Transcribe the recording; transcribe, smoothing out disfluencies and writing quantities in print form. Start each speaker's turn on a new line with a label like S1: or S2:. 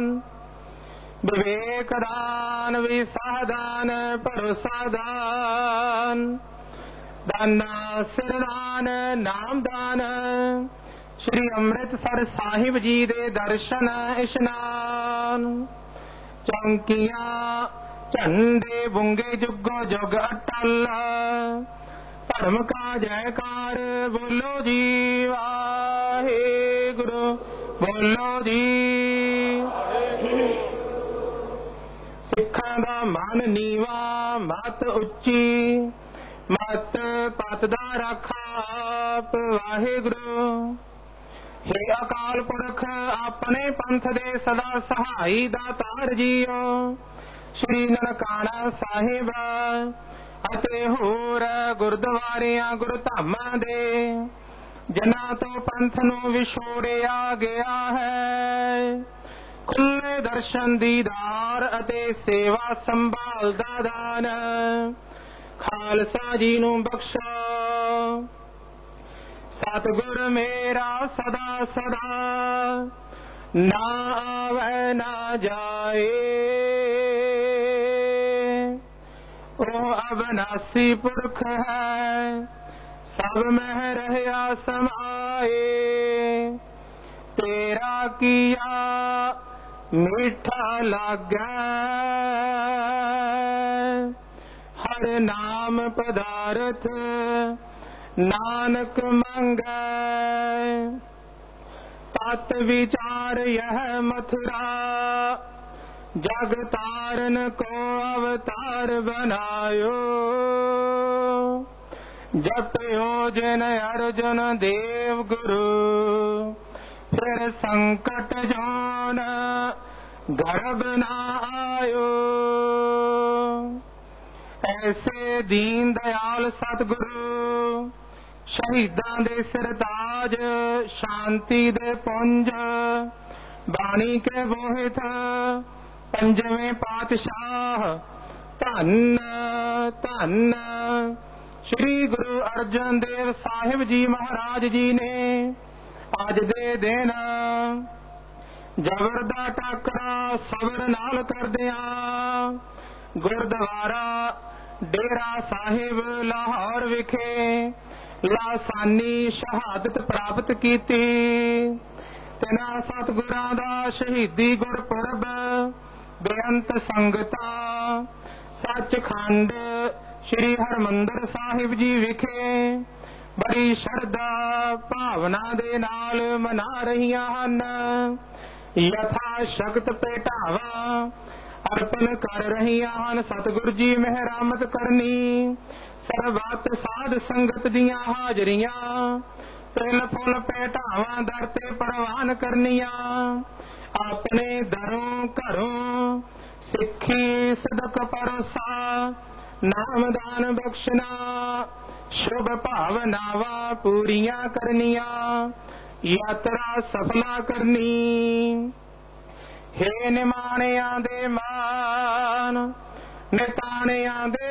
S1: विवेक दान विसाह दान भरोसा दान दाना सिर दान नाम दान श्री ਅੰਮ੍ਰਿਤਸਰ ਸਾਹਿਬ जी दे दर्शन इशनान चौंकियां झंडे बुंगे जुगो जुग अटल धर्म का जयकार बोलो जी वाहेगुरु बोलो जी। सिखां दा मन नीवा मत उच्ची मत पत दा रखा आप वाहेगुरु। हे अकाल पुरख अपने पंथ दे सदा सहाई दातार जीओ श्री ननकाना साहिब ਅਤੇ ਹੋਰ ਗੁਰਦੁਆਰਿਆਂ ਗੁਰਧਾਮਾਂ ਦੇ ਜਿਨ੍ਹਾਂ ਤੋਂ ਪੰਥ ਨੂੰ ਵਿਛੋੜਿਆ ਗਿਆ ਹੈ। ਖੁੱਲੇ ਦਰਸ਼ਨ ਦੀਦਾਰ ਅਤੇ ਸੇਵਾ ਸੰਭਾਲ ਦਾ ਦਾਨ ਖਾਲਸਾ ਜੀ ਨੂੰ ਬਖਸ਼ੋ। ਸਤਿਗੁਰ ਮੇਰਾ ਸਦਾ ਸਦਾ ਨਾ ਆਵੇ ਨਾ ਜਾਏ ਉਹ ਅਬਨਾਸੀ ਪੁਰਖ ਹੈ ਸਭ ਮਹਿ ਰਹਿਆ ਸਮਾਏ। ਤੇਰਾ ਕੀਆ ਮੀਠਾ ਲਾਗੈ ਹਰ ਨਾਮ ਪਦਾਰਥ ਨਾਨਕ ਮੰਗੈ। ਤਤ ਵਿਚਾਰ ਯਹ ਮਥੁਰਾ जग तारन को अवतार बनायो जपयो जिन अर्जुन देव गुरु फिर संकट जोन गर्भ ना आयो। ऐसे दीन दयाल सतगुरु शहीदां दे सिरताज शांति दे पुंज बाणी के बोहित पंजवें पातशाह धन धन श्री गुरु अर्जन देव साहिब जी महाराज जी ने अज दे दिन जबर दा टाकरा सबर नाल करदियां गुरद्वारा डेरा साहिब लाहौर विखे लासानी शहादत प्राप्त कीती। तिना सतगुरां दा शहीदी गुरपुरब बेअंत संगता सचखंड श्री हरमंदर साहिब जी विखे बड़ी शरधा भावना दे नाल मना रहियां हन। यथा शक्त भेटावा अर्पण कर रहियां हन। सतगुरु जी मेहरामत करनी सरबत साध संगत दियां हाजरियां तिल फुल भेटावां दर ते प्रवान करनियां। अपने दरों घरों सिक्खी सदक परोसा नामदान बख्शना शुभ भावनावां पूरियां करनियां यात्रा सफला करनी। हे निमाणियां दे मान निताणियां दे